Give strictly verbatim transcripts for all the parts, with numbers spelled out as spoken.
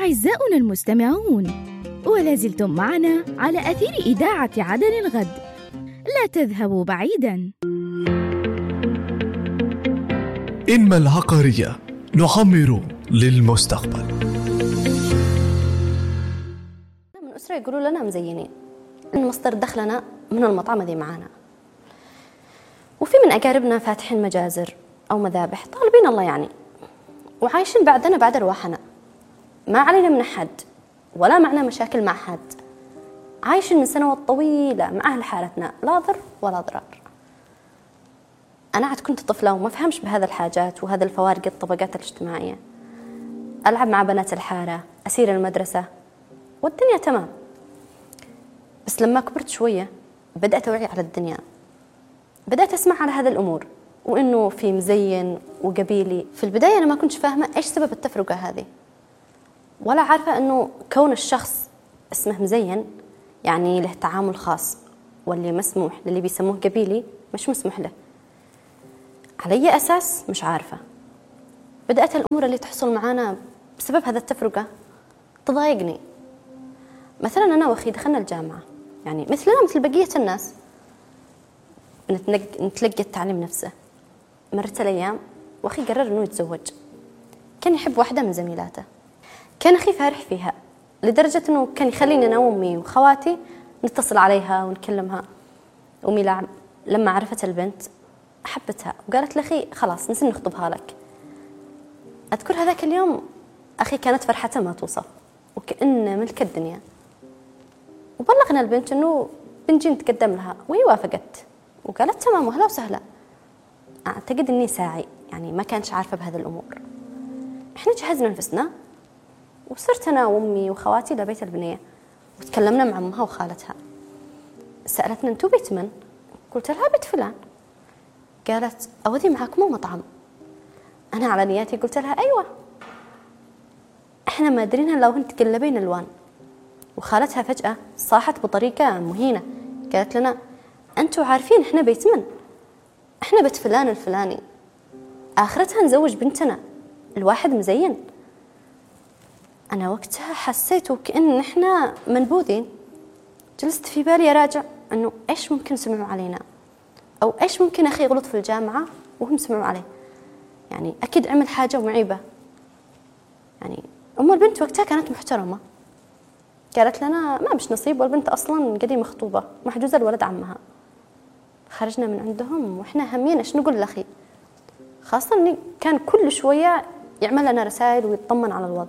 أعزاؤنا المستمعون، ولا زلتم معنا على أثير إذاعة عدن الغد. لا تذهبوا بعيداً. إنما العقارية نعمر للمستقبل. من أسرة يقولوا لنا مزينين إن مصدر دخلنا من المطعم ذي معانا، وفي من أقاربنا فاتحين مجازر أو مذابح طالبين الله يعني، وعايشين بعدنا بعد أرواحنا، ما علينا من أحد ولا معنا مشاكل مع حد، عايشين من سنوات طويلة مع أهل حالتنا، لا ضر ولا ضرار. أنا عاد كنت طفلة وما فهمش بهذا الحاجات وهذا الفوارق الطبقات الاجتماعية، ألعب مع بنات الحارة، أسير المدرسة والدنيا تمام. بس لما كبرت شوية بدأت أوعي على الدنيا، بدأت أسمع على هذا الأمور، وإنه في مزين وقبيلي. في البداية أنا ما كنت فاهمة إيش سبب التفرقة هذه، ولا عارفة إنه كون الشخص اسمه مزين يعني له تعامل خاص، واللي مسموح للي بيسموه قبيلي مش مسموح له. على أي أساس مش عارفة. بدأت الأمور اللي تحصل معانا بسبب هذا التفرقة تضايقني. مثلا أنا وأخي دخلنا الجامعة، يعني مثلنا مثل بقية الناس نتلقى التعليم نفسه. مرت الأيام وأخي قرر إنه يتزوج، كان يحب واحدة من زميلاته، كان أخي فارح فيها لدرجة إنه كان يخليني أنا وأمي وخواتي نتصل عليها ونكلمها. أمي لما عرفت البنت حبتها وقالت لأخي خلاص نسي نخطبها لك. أذكر هذاك اليوم أخي كانت فرحته ما توصف، وكأنه ملك الدنيا. وبلغنا البنت إنه بنجي نتقدم لها، وهي وافقت وقالت تمام وهلا وسهلا. أعتقد إني ساعي يعني ما كانش عارفة بهذه الأمور. إحنا جهزنا نفسنا وصرت أنا وأمي وخواتي لبيت البنية، وتكلمنا مع أمها وخالتها. سألتنا أنتو بيت من؟ قلت لها بيت فلان. قالت أودي معاكم مطعم. أنا على نياتي قلت لها أيوة. إحنا ما أدرينا لو هن تقلبين الوان. وخالتها فجأة صاحت بطريقة مهينة، قالت لنا أنتو عارفين إحنا بيت من؟ إحنا بيت فلان الفلاني، آخرتها نزوج بنتنا، الواحد مزين. أنا وقتها حسيت وكأن إحنا منبوذين. جلست في بالي أراجع أنه إيش ممكن سمعوا علينا، أو إيش ممكن أخي يغلط في الجامعة وهم سمعوا عليه. يعني أكيد عمل حاجة معيبة. يعني أم البنت وقتها كانت محترمة، قالت لنا ما مش نصيب، والبنت أصلا قديمة مخطوبة محجوزة لولد عمها. خرجنا من عندهم وإحنا همين إيش نقول لأخي، خاصة إني كان كل شوية يعمل لنا رسائل ويطمن على الوضع.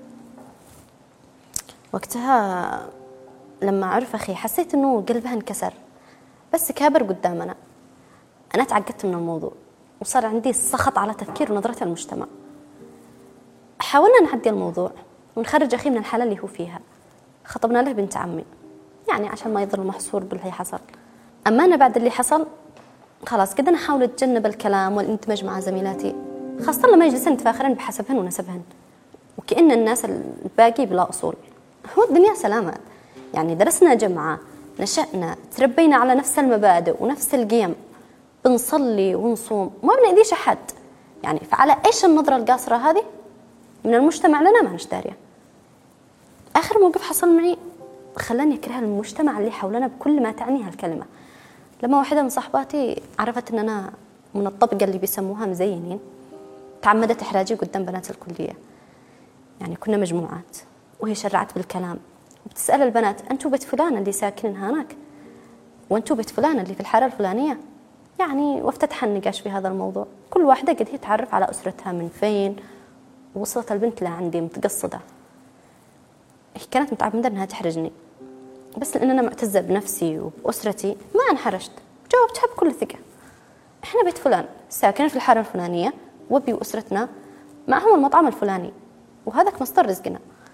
وقتها لما عرف أخي حسيت إنه قلبها انكسر، بس كابر قدامنا. أنا تعقدت من الموضوع وصار عندي سخط على تفكير ونظرة المجتمع. حاولنا نعدي الموضوع ونخرج أخي من الحالة اللي هو فيها. خطبنا له بنت عمي يعني عشان ما يضل محصور باللي حصل. أما أنا بعد اللي حصل خلاص كده نحاول نتجنب الكلام والاندماج مع زميلاتي، خاصة لما يجلسن يتفاخرن بحسبهن ونسبهن، وكأن الناس الباقي بلا أصول. هو الدنيا سلامات، يعني درسنا جمعة، نشأنا، تربينا على نفس المبادئ ونفس القيم، بنصلي ونصوم وما بنأذيش أحد. يعني فعلى إيش النظرة القاصرة هذه من المجتمع لنا؟ ما نشتاريه. آخر موقف حصل معي خلاني أكره المجتمع اللي حولنا بكل ما تعنيها الكلمة. لما واحدة من صحباتي عرفت أن أنا من الطبقة اللي بيسموها مزينين، تعمدت إحراجي قدام بنات الكلية. يعني كنا مجموعات وهي شرعت بالكلام وبتسأل البنات أنتوا بيت فلان اللي ساكنين هناك، وأنتوا بيت فلان اللي في الحارة الفلانية. يعني وافتتح النقاش في هذا الموضوع. كل واحدة قد هي تعرف على أسرتها من فين، ووصلت البنت لعندي متقصدة. هي كانت متعمدة أنها تحرجني، بس لأن أنا معتزة بنفسي وبأسرتي ما انحرجت، جاوبتها بكل ثقة. إحنا بيت فلان ساكنين في الحارة الفلانية، وبي وأسرتنا معهم المطعم الفلاني، وهذاك مصدر رزقنا.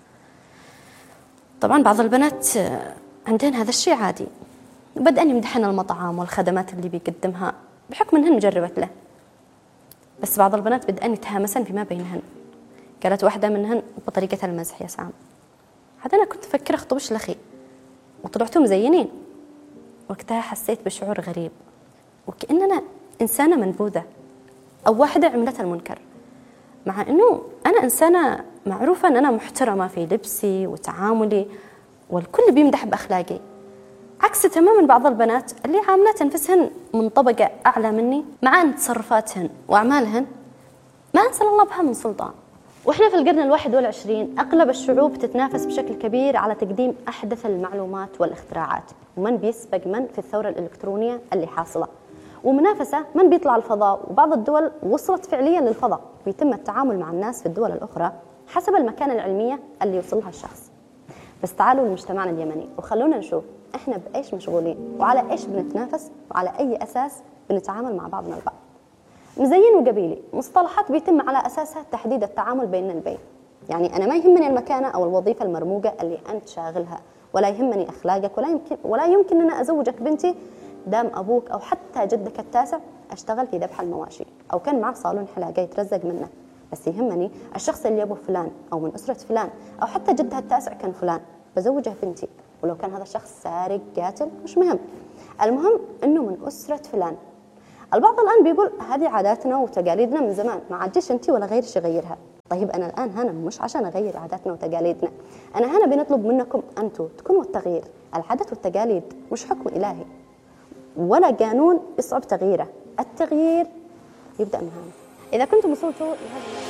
طبعا بعض البنات عندهن هذا الشيء عادي، بدأن يمدحن المطعم والخدمات اللي بيقدمها بحكم أنهن مجربت له. بس بعض البنات بدأن يتهامسن فيما بينهن. قالت واحدة منهن بطريقة المزح يا سام، عاد أنا كنت أفكر أخطبش لأخي وطلعتوا مزينين. وقتها حسيت بشعور غريب، وكأننا إنسانة منبوذة أو واحدة عملت المنكر، مع أنه أنا إنسانة معروفة أن أنا محترمة في لبسي وتعاملي، والكل بيمدح بأخلاقي، عكس تماما بعض البنات اللي عاملات أنفسهن من طبقة أعلى مني، مع أن تصرفاتهن وأعمالهن ما أنزل الله بها من سلطان. وإحنا في القرن الواحد والعشرين أغلب الشعوب تتنافس بشكل كبير على تقديم أحدث المعلومات والاختراعات، ومن بيسبق من في الثورة الإلكترونية اللي حاصلة، ومنافسة من بيطلع الفضاء. وبعض الدول وصلت فعليا للفضاء، بيتم التعامل مع الناس في الدول الأخرى حسب المكانة العلمية اللي يوصلها الشخص. بس تعالوا لمجتمعنا اليمني وخلونا نشوف إحنا بإيش مشغولين، وعلى إيش بنتنافس، وعلى أي أساس بنتعامل مع بعضنا البعض. مزين وقبيلي مصطلحات بيتم على أساسها تحديد التعامل بين البين. يعني أنا ما يهمني المكانة أو الوظيفة المرموقة اللي أنت شاغلها، ولا يهمني أخلاقك، ولا يمكن ولا يمكن أن أزوجك بنتي دام أبوك أو حتى جدك التاسع اشتغل في ذبح المواشي أو كان معه صالون حلاقة يترزق منه. بس يهمني الشخص اللي أبوه فلان أو من أسرة فلان أو حتى جدها التاسع كان فلان، بزوجه بنتي ولو كان هذا الشخص سارق قاتل مش مهم، المهم أنه من أسرة فلان. البعض الآن بيقول هذه عاداتنا وتقاليدنا من زمان، ما عادش أنت ولا غيرش يغيرها. طيب أنا الآن هنا مش عشان أغير عاداتنا وتقاليدنا، أنا هنا بنطلب منكم أنتوا تكونوا التغيير. العادات والتقاليد مش حكم إلهي ولا قانون يصعب تغييره، التغيير يبدأ من هنا. إذا كنتم وصلتوا لهذا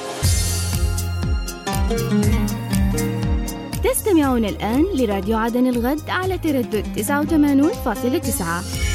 تستمعون الآن لراديو عدن الغد على تردد تسعة وثمانين فاصلة تسعة.